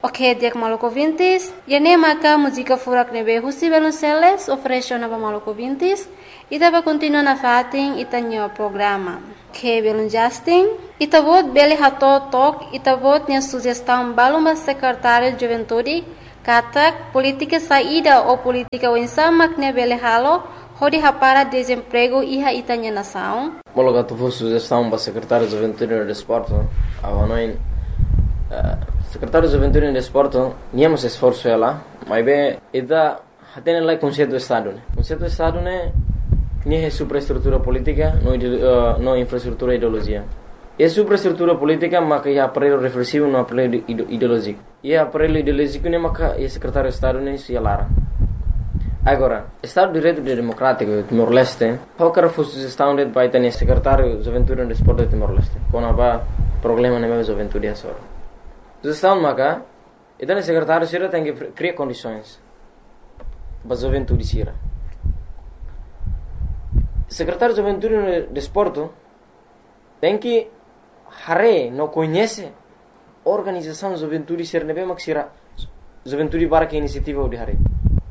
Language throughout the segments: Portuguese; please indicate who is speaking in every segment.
Speaker 1: Ok, dia maluco vintis. E nem maca música furak nebe husi Velonceles ofereceu na maluco vintis. E tava continua na fatin e tanho programa. Que belum Justin. E tabot beli hato tok e tabot nya sugestão baluma secretário de juventude katak política saída ou política winsama que beli halo hodi hapara desemprego iha itanya nação.
Speaker 2: Mologa tu sugestão para secretário de juventude e desporto. Avanoin secretário de juventude e desporto niamos esforço ela, mas bem ida hatene lá conceito do estado, né? Conceito do estado né nem é superestrutura política, não infraestrutura ideologia. É superestrutura política, mas é aparelho reflexivo, não aparelho ideológico. E aparelho ideológico nem maca é secretário de estado nem se alara. Agora, Estado de Direito Democrático de Timor-Leste, qualquer sugestão de vai ter secretário de juventude e desporto de Timor-Leste. Quando há problema na minha juventude é só. Sugestão maca, então o secretário sira tem que criar condições para a juventude sira. Secretário de juventude e desporto tem que não conhece a organização de juventude sira nebe mak sira juventude para que iniciativa de hare.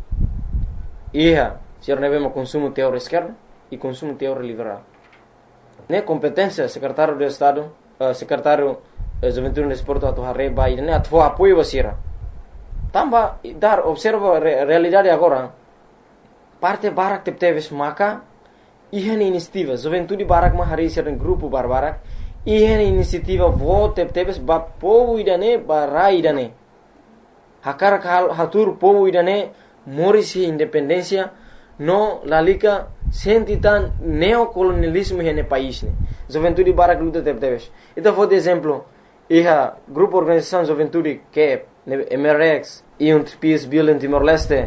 Speaker 2: Ia, sira nebe mak consumo teor esquerdo e consumo teor liberal. Ne competência secretário de estado, secretário de juventude e desporto atu hare vai ne atu apoio basira. Tamba dar observa realidade agora. Parte barak tepteves maka ihan inisiativa juventude barak ma hari sira grupo barbarak ihan inisiativa vote tepteves ba povo idane barai idane. Hakar hatur povo idane morisi independência no lalika sentitan neocolonialismo hene país ne. Juventude barak luta tepteves. Ita for de exemplo iha grupo organização juventude que MRX e Peace Building Timor-Leste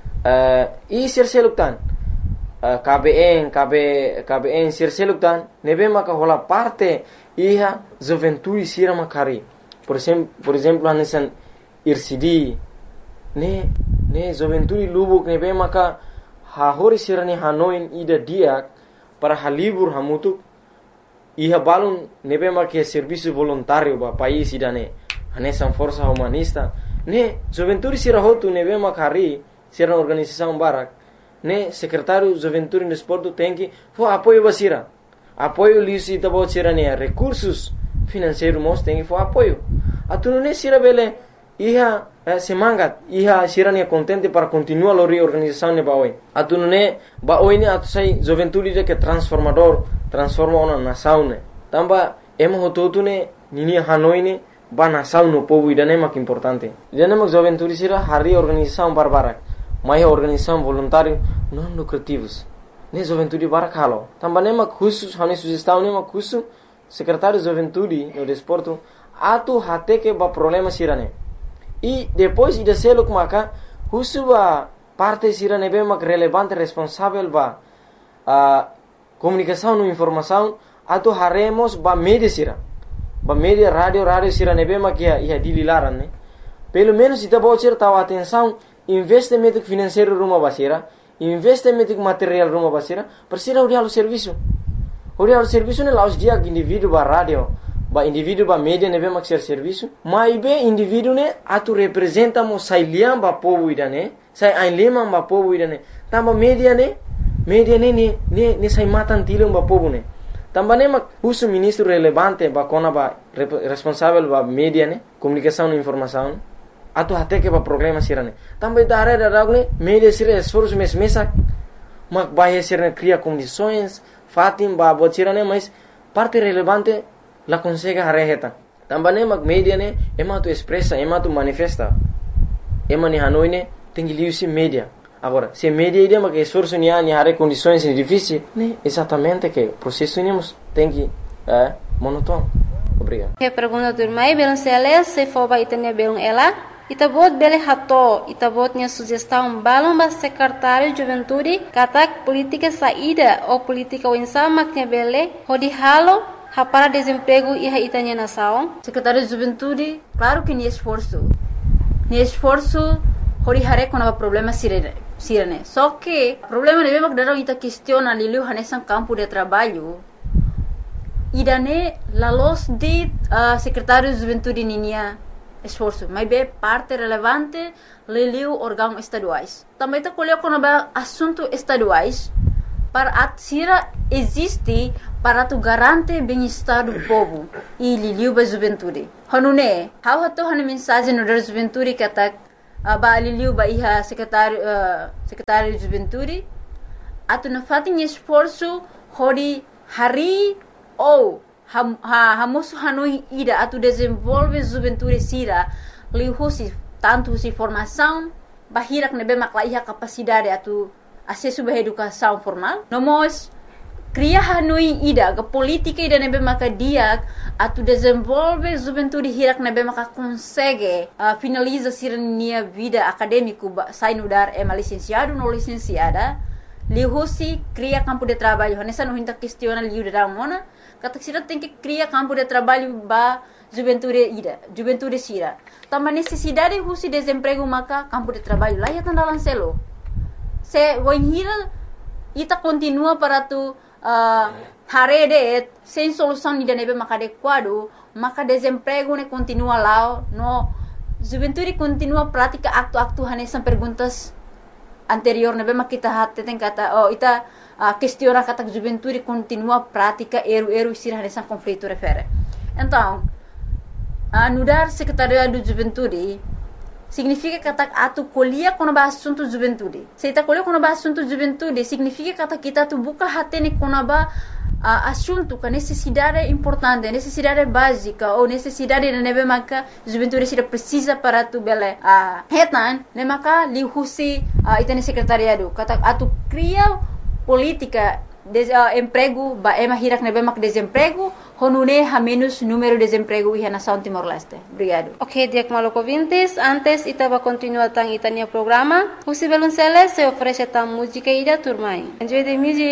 Speaker 2: e serseluktan KBN serseluktan nebe maka hola parte iha juventude sira makari. Por exemplo anesan IRCD ne juventude lubuk nebe maka hahori sira ni hanoin ida diak para halibur hamutuk iha balun nebe maka serviço voluntário ba país idane anesan força humanista ne juventude sira hotu nebe makari sira organização barak ne secretário de juventude e desporto tem que apoio basira apoio lisi tabo sira ne recursos financeiros mos tem que apoio atu ne sira bele iha semangat iha sira ne contente para continuar a reorganização ne baoi atu ne baoi ne atu sai juventude de que transforma uma nação ne tamba emo hototu ne nini hanoi ne ba nação no povo idane mak importante idane mak juventude sira hari organização barbarak mais organização voluntário não lucrativos ne juventude barak halo tamba ne mak khusus hane sugestão ne mak khusus secretário de juventude e desporto atu hate que ba problema sira ne e depois ida seluk maka khusus ba parte sira ne be mak relevante responsável ba comunicação e informação atu haremos ba media sira ba media radio sira ne be mak ia dililaran ne pelo menos ita bocer tahu atenção investimento financeiro rumah basira, investimento material rumah basira, persira uri halu serviço ne laus dia indivíduo ba radio, ba indivíduo ba media nebe mak ser serviço, mas be indivíduo ne atu representa mo sai liam ba povo idane, sai ai lemang ba povo idane, tamba media ne sai matan tilung ba povo ne. Tamba ne mak usu ministro relevante ba kona ba responsável ba media ne, comunicação e informação. Atu hate que ba problema sirane também da área da ragne media sira esforço mesak mak bahia sirane cria condições fatim ba bot sirane mas parte relevante la consegue hareheta também mak media ne ema tu expressa ema tu manifesta ema ni hanoi ne tem liusi media agora se media ide mak esforço ni hare condições difíceis ne exatamente que processo nemos tem que monótono. Obrigado.
Speaker 1: Que pergunta do irmão Velonceles se for ba itanya belum ela itabot bele hato itabotnya sugestão balão ba secretário de juventude katak política saída ou política winsama que bele hodi halo hapara desemprego e itanya nação
Speaker 3: secretário de juventude claro que ni esforço hodi hare com o problema sirene só que problema de mesmo que ita questiona lilu hanesan campo de trabalho idane la los de secretário de juventude ninia esforço, mas é parte relevante liliu órgãos estaduais. Também está colocando assuntos estaduais para a sira existe para tu garantir bem-estar do povo e liliu ba juventude. Hanune, how hato hanu mensagem no da juventude que atak ba liliu ba iha secretário de juventude atu na fatin esforço hori hari ou hamosu hanui ida atu desenvolve juventude sira liu husi tanto si formação bahirak nebe makla iha capacidade atu acesso à educação formal. Nomos cria hanui ida ke política ida nebe maka dia atu desenvolve juventude hirak nebe maka consegue finaliza sirnia vida acadêmico sai no dar licenciado no licenciada lihusi cria campo de trabalho nessa não hinta questiona liu da mona kata sira tem que cria campo de trabalho ba juventude sira também necessidade husi desemprego maka campo de trabalho lá ya tanda lancelo se voinhira ita continua para tu harede sem solução ni nebe maka adequado maka desemprego ne continua lá no juventude continua prática acto hanesan perguntas anterior nebe maka kita hatte tem kata ita questiona kata juventude continua prática eru sira hanesan conflito refere então anudar secretariado de juventude significa kata atu colhia quando ba assunto juventude. Se ta colhia quando ba assunto juventude significa kata kita tu buka hatene quando ba assunto com necessidade importante, necessidade básica ou necessidade de nebe maka juventude se precisa para tu bele hetan ne maka li husi itene secretariado kata atu cria política emprego ba hirak nebe mak desemprego honune ha menos número de desemprego e nação Timor-Leste. Obrigado.
Speaker 1: Ok, Diak Maloko Vintes, antes itaba continuar tang itania programa. Husi Belunceles se oferece tang música ida turmai. Enjoy the music.